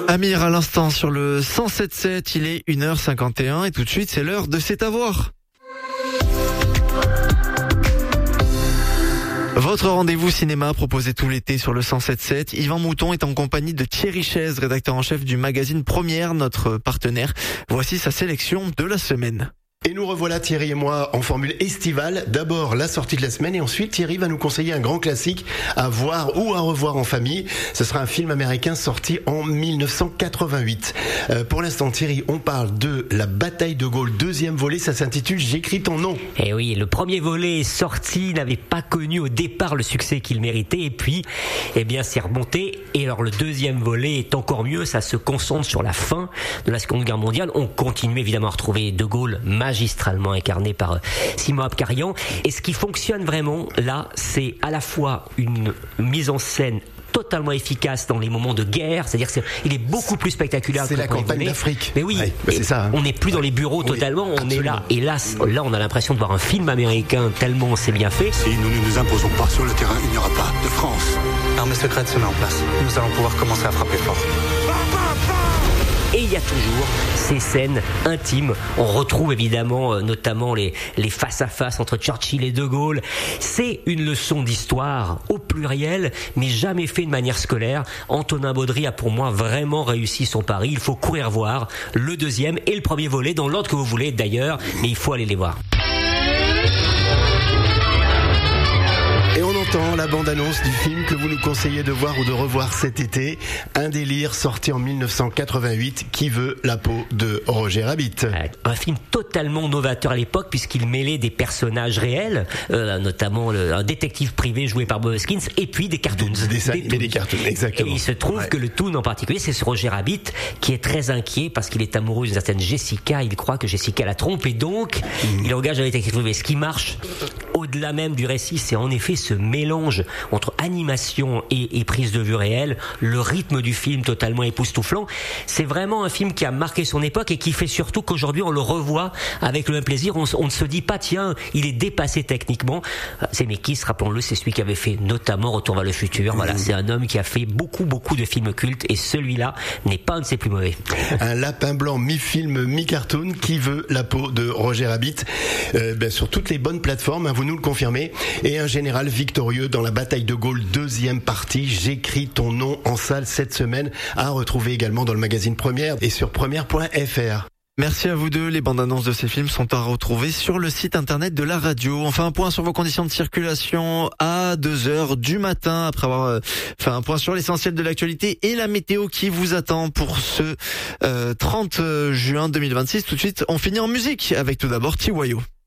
Amir à l'instant sur le 107.7, il est 1h51 et tout de suite c'est l'heure de C'est à voir. Votre rendez-vous cinéma proposé tout l'été sur le 107.7. Yvan Mouton est en compagnie de Thierry Chaise, rédacteur en chef du magazine Première, notre partenaire. Voici sa sélection de la semaine. Et nous revoilà Thierry et moi en formule estivale. D'abord la sortie de la semaine et ensuite Thierry va nous conseiller un grand classique à voir ou à revoir en famille. Ce sera un film américain sorti en 1988. Pour l'instant Thierry, on parle de La bataille de Gaulle, deuxième volet, ça s'intitule J'écris ton nom. Eh oui, le premier volet est sorti, n'avait pas connu au départ le succès qu'il méritait et puis, c'est remonté. Et alors le deuxième volet est encore mieux, ça se concentre sur la fin de la Seconde Guerre mondiale. On continue évidemment à retrouver De Gaulle magistralement incarné par Simon Abkarian. Et ce qui fonctionne vraiment là, c'est à la fois une mise en scène totalement efficace dans les moments de guerre, c'est-à-dire il est beaucoup plus spectaculaire. C'est la campagne d'Afrique. Mais oui, c'est ça. On n'est plus dans les bureaux totalement, on est là. Et là, on a l'impression de voir un film américain tellement c'est bien fait. Si nous ne nous imposons pas sur le terrain, il n'y aura pas de France. L'armée secrète se met en place. Nous allons pouvoir commencer à frapper fort. Et il y a toujours ces scènes intimes. On retrouve évidemment notamment les face-à-face entre Churchill et De Gaulle. C'est une leçon d'histoire au pluriel, mais jamais fait de manière scolaire. Antonin Baudry a pour moi vraiment réussi son pari. Il faut courir voir le deuxième et le premier volet, dans l'ordre que vous voulez d'ailleurs, mais il faut aller les voir. Et on entend la bande-annonce du film que vous nous conseillez de voir ou de revoir cet été. Un délire sorti en 1988 qui veut la peau de Roger Rabbit. Un film totalement novateur à l'époque puisqu'il mêlait des personnages réels, notamment un détective privé joué par Bob Hoskins et puis des cartoons. Des cartoons, exactement. Et il se trouve que le toon en particulier, c'est ce Roger Rabbit qui est très inquiet parce qu'il est amoureux d'une certaine Jessica. Il croit que Jessica la trompe et donc il engage un détective privé. Ce qui marche au-delà même du récit, c'est en effet ce mélange entre animation et prise de vue réelle, le rythme du film totalement époustouflant. C'est vraiment un film qui a marqué son époque et qui fait surtout qu'aujourd'hui on le revoit avec le même plaisir. On ne se dit pas tiens, il est dépassé techniquement. C'est Zemeckis, rappelons-le, c'est celui qui avait fait notamment Retour vers le futur. Voilà, c'est un homme qui a fait beaucoup de films cultes et celui-là n'est pas un de ses plus mauvais. Un lapin blanc mi-film, mi-cartoon qui veut la peau de Roger Rabbit sur toutes les bonnes plateformes, vous nous le confirmez. Et un général victorieux dans la bataille de Gaulle, deuxième partie, J'écris ton nom en salle cette semaine, à retrouver également dans le magazine Première et sur première.fr. Merci à vous deux. Les bandes annonces de ces films sont à retrouver sur le site internet de la radio. On fait un point sur vos conditions de circulation à 2h du matin après avoir fait un point sur l'essentiel de l'actualité et la météo qui vous attend pour ce 30 juin 2026. Tout de suite, on finit en musique avec tout d'abord Tiwayo.